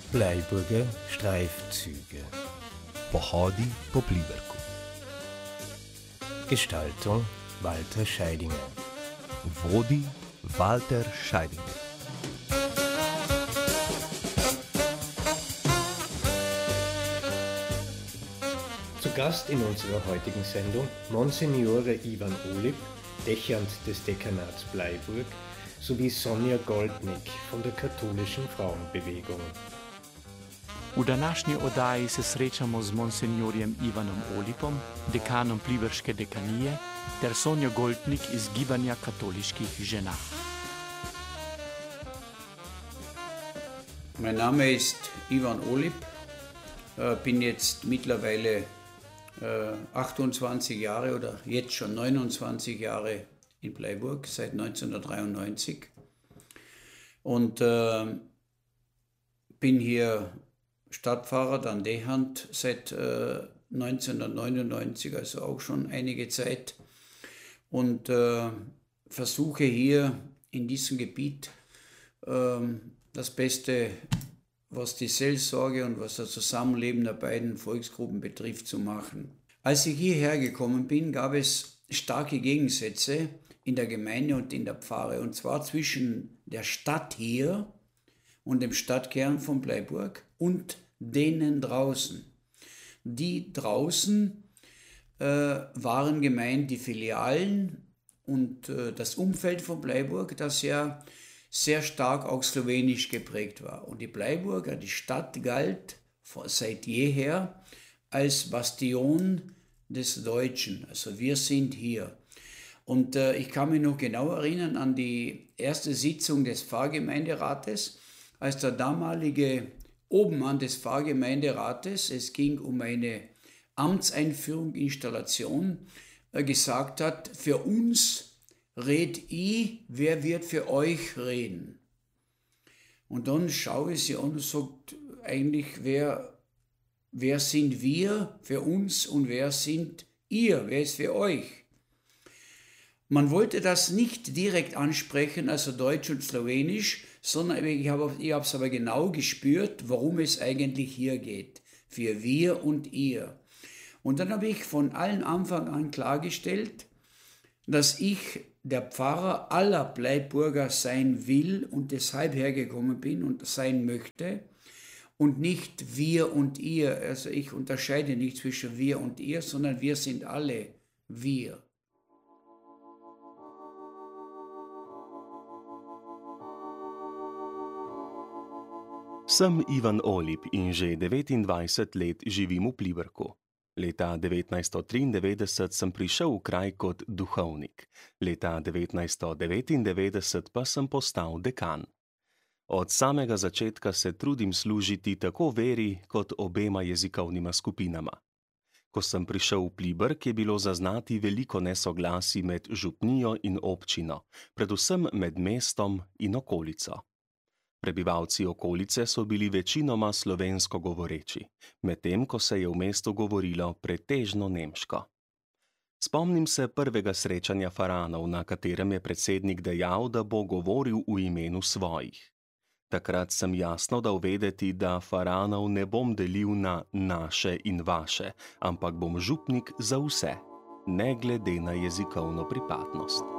Bleiburger Streifzüge. Pohodi po Pliberku. Gestaltung Walter Scheidinger. Vodi Walter Scheidinger. Zu Gast in unserer heutigen Sendung Monsignore Ivan Olip, Dechant des Dekanats Bleiburg, sowie Sonja Goldnick von der katholischen Frauenbewegung. U današnji oddaji se srečamo z monsenjorjem Ivanom Olipom, dekanom Pliberške dekanije, ter Sonjo Goldnick iz Gibanja katoliških žena. Mein Name ist Ivan Olip, bin jetzt mittlerweile 28 Jahre oder jetzt schon 29 Jahre in Bleiburg, seit 1993 und bin hier Stadtpfarrer, dann Dechant seit 1999, also auch schon einige Zeit, und versuche hier in diesem Gebiet das Beste, was die Seelsorge und was das Zusammenleben der beiden Volksgruppen betrifft, zu machen. Als ich hierher gekommen bin, gab es starke Gegensätze in der Gemeinde und in der Pfarre, und zwar zwischen der Stadt hier und dem Stadtkern von Bleiburg und denen draußen. Die draußen waren gemeint die Filialen und das Umfeld von Bleiburg, das ja sehr stark auch slowenisch geprägt war. Und die Bleiburger, die Stadt galt seit jeher als Bastion des Deutschen. Also wir sind hier. Und ich kann mich noch genau erinnern an die erste Sitzung des Pfarrgemeinderates, als der damalige Obmann des Pfarrgemeinderates, es ging um eine Amtseinführung, Installation, gesagt hat: Für uns red ich, wer wird für euch reden? Und dann schaue ich sie an und sage, eigentlich, wer sind wir für uns und wer sind ihr, wer ist für euch? Man wollte das nicht direkt ansprechen, also Deutsch und Slowenisch, sondern ich habe es aber genau gespürt, worum es eigentlich hier geht. Für wir und ihr. Und dann habe ich von allen Anfang an klargestellt, dass ich der Pfarrer aller Bleiburger sein will und deshalb hergekommen bin und sein möchte und nicht wir und ihr. Also ich unterscheide nicht zwischen wir und ihr, sondern wir sind alle wir. Sem Ivan Olip in že 29 let živim v Pliberku. Leta 1993 sem prišel v kraj kot duhovnik, leta 1999 pa sem postal dekan. Od samega začetka se trudim služiti tako veri kot obema jezikovnima skupinama. Ko sem prišel v Pliberk, je bilo zaznati veliko nesoglasij med župnijo in občino, predvsem med mestom in okolico. Prebivalci okolice so bili večinoma slovensko govoreči, medtem ko se je v mestu govorilo pretežno nemško. Spomnim se prvega srečanja faranov, na katerem je predsednik dejal, da bo govoril v imenu svojih. Takrat sem jasno dal vedeti, da faranov ne bom delil na naše in vaše, ampak bom župnik za vse, ne glede na jezikovno pripadnost.